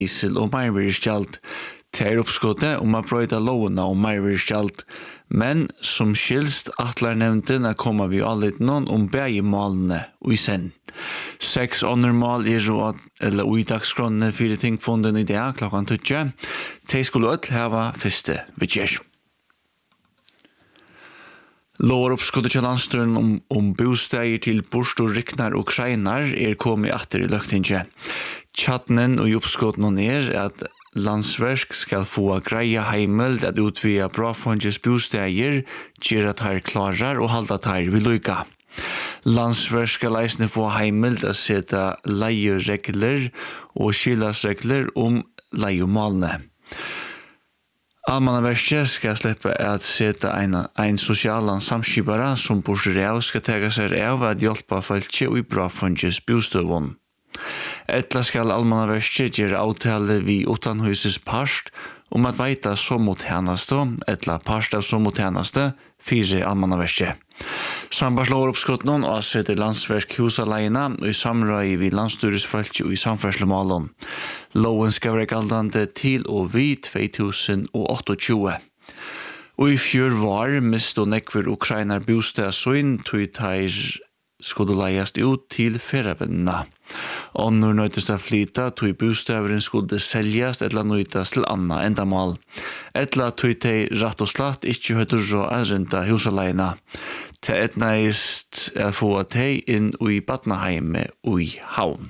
Isel og meirvirkjalt til oppskottet om å brøyta lovene og meirvirkjalt, men som skilst atlar nevnten å komme vi alle noen om bægemalene og i send. 6 andre mal råd, eller i dagskronene 4 tingfunden i dag klokkan 20. De skulle ødel hava første vidger. Lovar oppskottet til landstøren om bosteier til Borstor, Riknar og Kreinar kommet atter i løgtinget. Tjatnen og oppskotten at landsverk skal få greia heimeld at utvida brafondjes bosteier, gjør at her klarar og halda at her vil lykke. Landsverk skal eisne få heimeld at sette leieregler og skilasregler om leiemalene. Almannaverket skal slippe at sette en sosialan samskipare som Borsrev skal tega seg av at hjelpe folk og i brafondjes bostøvån. Etla skal Almannaverket gjøre avtale vi utanhuses parst om at veita som mot hennaste, etla parst av som mot hennaste, 4 Almannaverket. Sambandslover oppskotten og setter landsverk husaleina og i samrøy vi landstyresfolk og i samferdslemålen. Loven skal være galdande til og vi 2028. Og i fjør var mist og nekver Ukrainar bostedsøyn tog teir skulle leiast ut til ferravennene. Og når nøytest av flyta, tog bostøveren skulle seljas eller nøytast til anna endamal. Etla tog de rett og slett ikke høyde rå renta husaleina. Til etnaist å få de inn i Badnaheimet og i havn.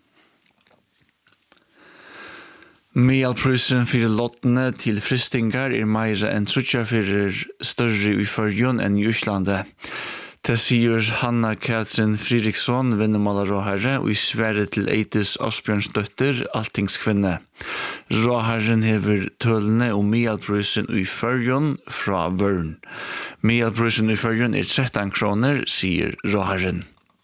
Medelprisen for lottene til fristingar mer enn 34 større i Førjun enn i Íslande. Det sier Hanna Katrin Fridriksson, vinnermaler-råherre, og i sverre til Eitis Asbjørns døtter, altingskvinne. Råherren hever tølene og medelprisen i Førjun fra Vørn. Medelprisen i Førjun 13 kroner, sier råherren.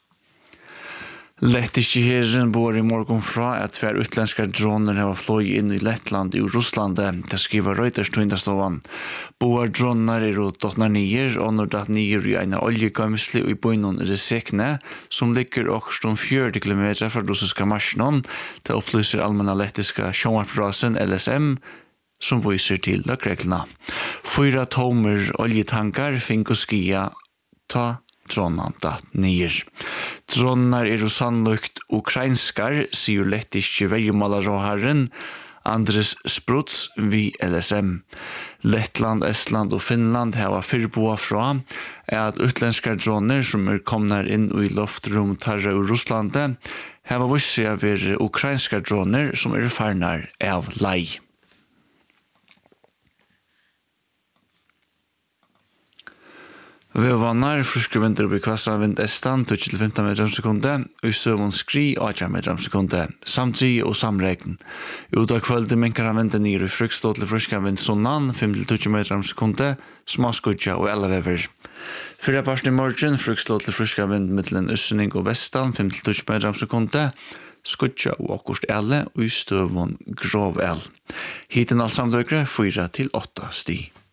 Lettiskeheren bor i morgen fra at 2 utländska droner har fløy inn i Lettland og Russland, det skriver Reuters tøyndastovan. Boar droner dottnar nier, og når datt nier i en oljegømsli og i bøynon Resekne, som ligger også 40 kilometer fra russiska marsjnon, det opplyser allmänna lettiska sjåmarprasen LSM, som viser til løkreglene. 4 tomer oljetankar fink og skia ta dronan datt nier. Dronar sannlykt ukrainskar, sier lettiske verjemalarråherren Andres Spruts vi LSM. Lettland, Estland og Finland har fyrboa fra at utländska droner som kommet inn i luftrum tarra og Russlande har vist seg å være ukrainska droner som farnar av lei. Vi vannar friske vinter opp i kvassa vind estan 20-15 meter om sekundet, og i søvån skri 18 meter om sekundet, samtri og samregn. Ut av kvöldet minkar av vinden nere i frukstått til friske vind sonnan 5-20 meter om sekundet, smaskudja og 11 vever. Fyrre parten i morgen, frukstått til friske vind mittelen Øssening og Vestan 5-20 meter om sekundet, skudja og akkurst elle, og i støvån grov el. Hiten alt samdøkere 4-8 sti.